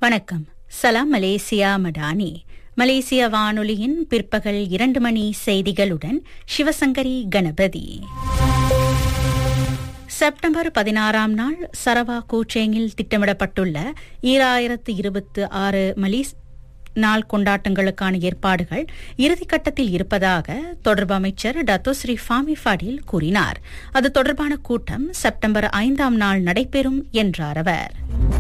வணக்கம். சலாம் மலேசியா மடானி. மலேசிய வானொலியின் பிற்பகல் 2 மணி செய்திகளுடன் சிவசங்கரி கணபதி. செப்டம்பர் 16ஆம் நாள் சரவா கூச்சேங்கில் திட்டமிடப்பட்டுள்ள 2026 மலேசிய நாள் கொண்டாட்டங்களுக்கான ஏற்பாடுகள் இறுதிக்கட்டத்தில் இருப்பதாக தொடர்பு அமைச்சர் டத்தோ ஸ்ரீ ஃபாமி ஃபடில் கூறினார். அது தொடர்பான கூட்டம் செப்டம்பர் 5ஆம் நாள் நடைபெறும் என்றார் அவர்.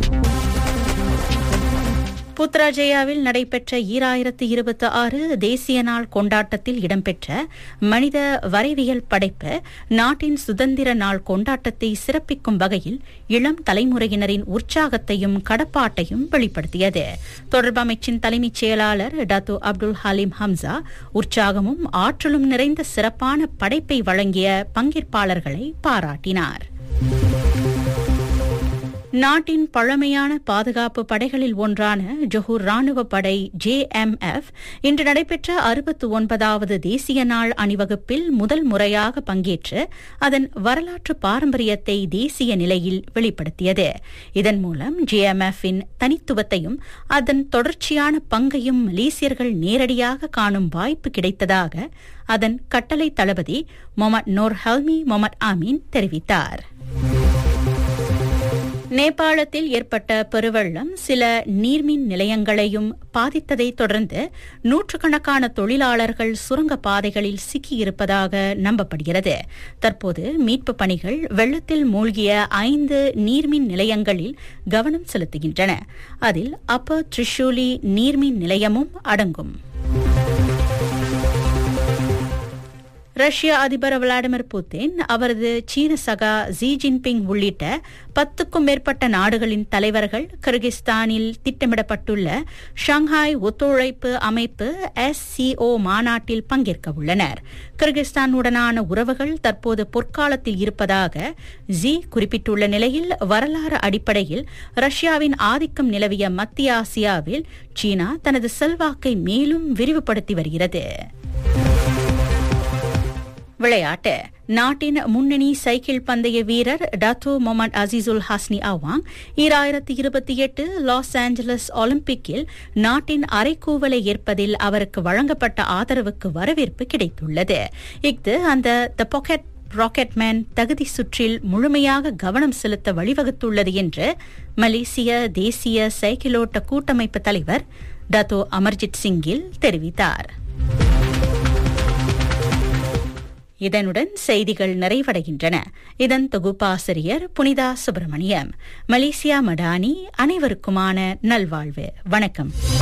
புத்ராஜயாவில் நடைபெற்ற 2026 தேசிய நாள் கொண்டாட்டத்தில் இடம்பெற்ற மனித வரைவியல் படைப்பு நாட்டின் சுதந்திர நாள் கொண்டாட்டத்தை சிறப்பிக்கும் வகையில் இளம் தலைமுறையினரின் உற்சாகத்தையும் கடப்பாட்டையும் வெளிப்படுத்தியது. தொடர்பு அமைச்சின் தலைமைச் செயலாளர் டத்தோ அப்துல் ஹலீம் ஹம்சா உற்சாகமும் ஆற்றலும் நிறைந்த சிறப்பான படைப்பை வழங்கிய பங்கேற்பாளர்களை பாராட்டினார். நாட்டின் பழமையான பாதுகாப்பு படைகளில் ஒன்றான ஜொஹூர் ராணுவ படை JMF இன்று நடைபெற்ற 69வது தேசிய நாள் அணிவகுப்பில் முதல் முறையாக பங்கேற்று அதன் வரலாற்று பாரம்பரியத்தை தேசிய நிலையில் வெளிப்படுத்தியது. இதன் மூலம் JMF-இன் தனித்துவத்தையும் அதன் தொடர்ச்சியான பங்கையும் மலேசியர்கள் நேரடியாக காணும் வாய்ப்பு கிடைத்ததாக அதன் கட்டளை தளபதி மொமட் நோர் ஹல்மி மொமட் ஆமீன் தெரிவித்தார். நேபாளத்தில் ஏற்பட்ட பெருவெள்ளம் சில நீர்மின் நிலையங்களையும் பாதித்ததை தொடர்ந்து நூற்றுக்கணக்கான தொழிலாளர்கள் சுரங்க பாதைகளில் சிக்கியிருப்பதாக நம்பப்படுகிறது. தற்போது மீட்புப் பணிகள் வெள்ளத்தில் மூழ்கிய 5 நீர்மின் நிலையங்களில் கவனம் செலுத்துகின்றன. அதில் அப்பர் த்ரிஷூலி நீர்மின் நிலையமும் அடங்கும். ரஷ்ய அதிபர் விளாடிமிர் புட்டின் அவரது சீன சகா ஜி ஜின்பிங் உள்ளிட்ட 10க்கும் மேற்பட்ட நாடுகளின் தலைவர்கள் கிர்கிஸ்தானில் திட்டமிடப்பட்டுள்ள ஷாங்காய் ஒத்துழைப்பு அமைப்பு SCO மாநாட்டில் பங்கேற்க உள்ளனர். கிர்கிஸ்தானுடனான உறவுகள் தற்போது பொற்காலத்தில் இருப்பதாக ஜி குறிப்பிட்டுள்ள நிலையில் வரலாறு அடிப்படையில் ரஷ்யாவின் ஆதிக்கம் நிலவிய மத்திய ஆசியாவில் சீனா தனது செல்வாக்கை மேலும் விரிவுபடுத்தி வருகிறது. விளையாட்டு. நாட்டின் முன்னணி சைக்கிள் பந்தய வீரர் Dato Mohamad Azizul Hasni among 2028 Los Angeles ஒலிம்பிக்கில் நாட்டின் அரைக்கூவலை ஏற்பதில் அவருக்கு வழங்கப்பட்ட ஆதரவுக்கு வரவேற்பு கிடைத்துள்ளது. இஃது அந்த தி பாக்கெட் ராக்கெட்மேன் தகுதி சுற்றில் முழுமையாக கவனம் செலுத்த வழிவகுத்துள்ளது என்று மலேசிய தேசிய சைக்கிளோட்ட கூட்டமைப்பு தலைவர் டத்தோ அமர்ஜித் சிங்கில் தெரிவித்தார். இதனுடன் செய்திகள் நிறைவடைகின்றன. இதன் தொகுப்பாசிரியர் புனிதா சுப்பிரமணியம். மலேசியா மடானி. அனைவருக்குமான நல்வாழ்வு. வணக்கம்.